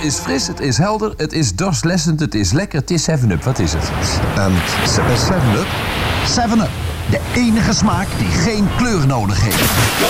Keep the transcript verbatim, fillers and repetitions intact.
is fris, het is helder, het is dorstlessend, het is lekker, het is seven up. Wat is het? Um, seven up? seven up. De enige smaak die geen kleur nodig heeft.